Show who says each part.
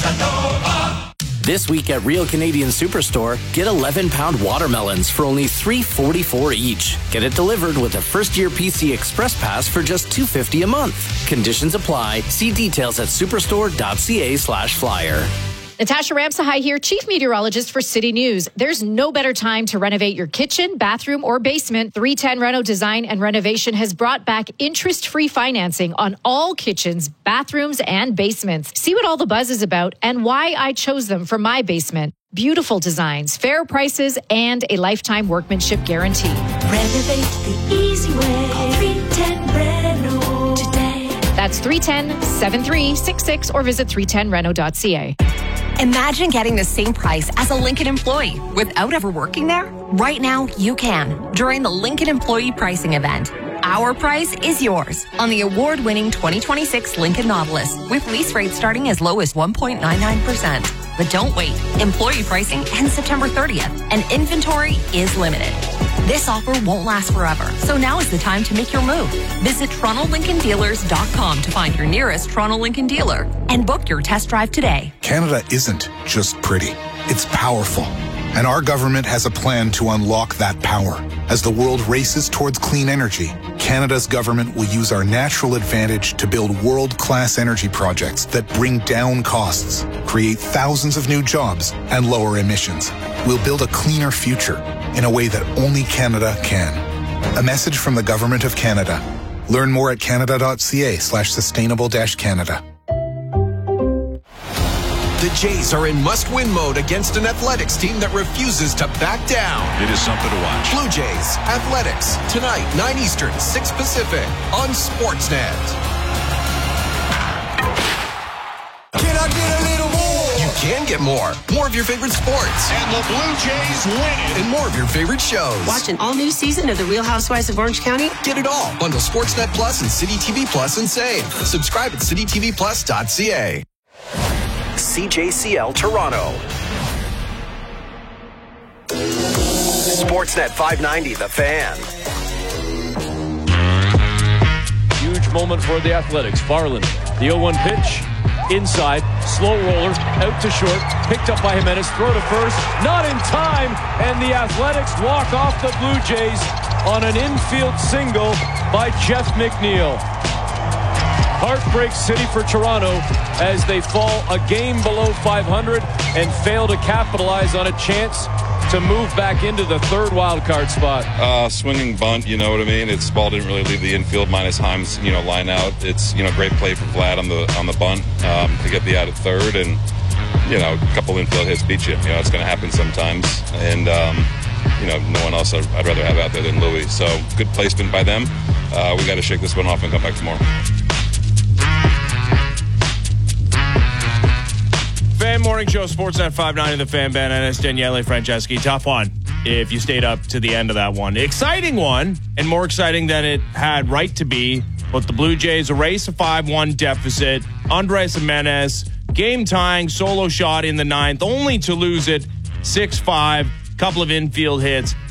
Speaker 1: This week at Real Canadian Superstore, get 11-pound watermelons for only $3.44 each. Get it delivered with a first-year PC Express Pass for just $2.50 a month. Conditions apply. See details at superstore.ca/flyer.
Speaker 2: Natasha Ramsahai here, Chief Meteorologist for City News. There's no better time to renovate your kitchen, bathroom, or basement. 310 Reno Design and Renovation has brought back interest-free financing on all kitchens, bathrooms, and basements. See what all the buzz is about and why I chose them for my basement. Beautiful designs, fair prices, and a lifetime workmanship guarantee.
Speaker 3: Renovate the easy way. Call 310 Reno today.
Speaker 2: That's 310-7366 or visit 310reno.ca.
Speaker 4: Imagine getting the same price as a Lincoln employee without ever working there. Right now, you can during the Lincoln Employee Pricing Event. Our price is yours on the award-winning 2026 Lincoln Nautilus with lease rates starting as low as 1.99%. But don't wait. Employee pricing ends September 30th and inventory is limited. This offer won't last forever, so now is the time to make your move. Visit TorontoLincolnDealers.com to find your nearest Toronto Lincoln dealer and book your test drive today.
Speaker 5: Canada isn't just pretty, it's powerful. And our government has a plan to unlock that power. As the world races towards clean energy, Canada's government will use our natural advantage to build world-class energy projects that bring down costs, create thousands of new jobs, and lower emissions. We'll build a cleaner future in a way that only Canada can. A message from the Government of Canada. Learn more at canada.ca/sustainable-Canada.
Speaker 6: The Jays are in must-win mode against an athletics team that refuses to back down.
Speaker 7: It is something to watch.
Speaker 6: Blue Jays, Athletics, tonight, 9 Eastern, 6 Pacific, on Sportsnet.
Speaker 8: Can I get a little more?
Speaker 6: You can get more. More of your favorite sports.
Speaker 7: And the Blue Jays win it.
Speaker 6: And more of your favorite shows.
Speaker 9: Watch an all-new season of The Real Housewives of Orange County.
Speaker 6: Get it all. Bundle Sportsnet Plus and City TV Plus and save. Subscribe at citytvplus.ca. CJCL Toronto. Sportsnet 590, The Fan.
Speaker 10: Huge moment for the Athletics. Farland, the 0-1 pitch. Inside, slow roller, out to short, picked up by Jimenez, throw to first, not in time, and the Athletics walk off the Blue Jays on an infield single by Jeff McNeil. Heartbreak city for Toronto as they fall a game below 500 and fail to capitalize on a chance to move back into the third wild card spot.
Speaker 11: Swinging bunt, you know what I mean? Its ball didn't really leave the infield minus Himes, line out. It's, great play for Vlad on the bunt to get the out at third, and, a couple infield hits beat you. It's going to happen sometimes, and, no one else I'd rather have out there than Louis. So good placement by them. We got to shake this one off and come back tomorrow.
Speaker 12: Fan Morning Show, Sportsnet 590, The Fan, Ben Ennis, Daniele Franceschi. Tough one if you stayed up to the end of that one. Exciting one, and more exciting than it had right to be. But the Blue Jays erase a 5-1 deficit. Andres Jimenez, game-tying solo shot in the ninth, only to lose it 6-5. Couple of infield hits.